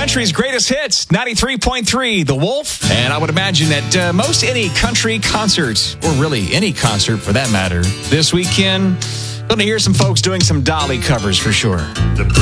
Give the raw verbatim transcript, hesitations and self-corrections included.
country's greatest hits, ninety-three point three, The Wolf. And I would imagine that uh, most any country concert, or really any concert for that matter, this weekend, going to hear some folks doing some Dolly covers for sure. The